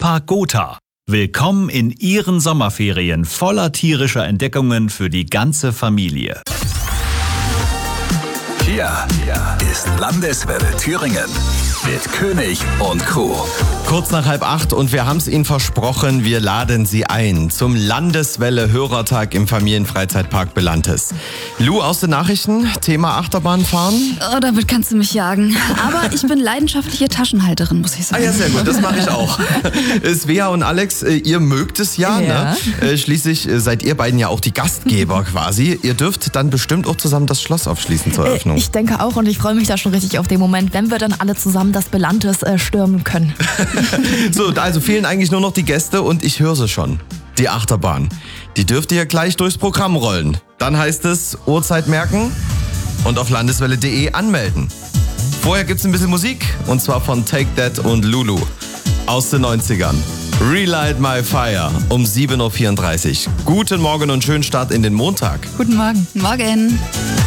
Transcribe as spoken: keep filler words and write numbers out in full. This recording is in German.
Tierpark Gotha. Willkommen in Ihren Sommerferien voller tierischer Entdeckungen für die ganze Familie. Hier ist Landeswelle Thüringen mit König und Crew. Kurz nach halb acht und wir haben es Ihnen versprochen, wir laden Sie ein zum Landeswelle Hörertag im Familienfreizeitpark Belantes. Lou aus den Nachrichten, Thema Achterbahnfahren. Oh, damit kannst du mich jagen. Aber ich bin leidenschaftliche Taschenhalterin, muss ich sagen. Ah ja, sehr gut, das mache ich auch. Svea und Alex, ihr mögt es ja, ja. ne? Schließlich seid ihr beiden ja auch die Gastgeber quasi. Ihr dürft dann bestimmt auch zusammen das Schloss aufschließen zur Eröffnung. Ich denke auch und ich freue mich da schon richtig auf den Moment, wenn wir dann alle zusammen das Belantes äh, stürmen können. So, also fehlen eigentlich nur noch die Gäste und ich höre sie schon. Die Achterbahn. Die dürft ihr gleich durchs Programm rollen. Dann heißt es Uhrzeit merken und auf landeswelle punkt de anmelden. Vorher gibt's ein bisschen Musik und zwar von Take That und Lulu aus den neunzigern. Relight My Fire um sieben Uhr vierunddreißig. Guten Morgen und schönen Start in den Montag. Guten Morgen. Morgen.